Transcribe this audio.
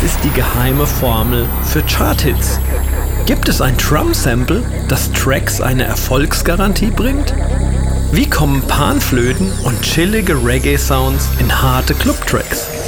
ist die geheime Formel für Charthits? Gibt es ein Drum-Sample, das Tracks eine Erfolgsgarantie bringt? Wie kommen Panflöten und chillige Reggae-Sounds in harte Club-Tracks?